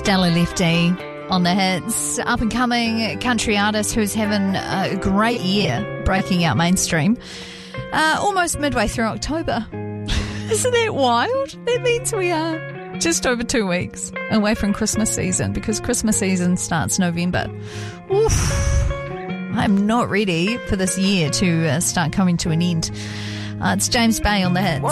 Stella Lefty on the hits. Up-and-coming country artist who's having a great year breaking out mainstream. Almost midway through October. Isn't that wild? That means we are just over 2 weeks away from Christmas season, because Christmas season starts November. Oof. I'm not ready for this year to start coming to an end. It's James Bay on the hits.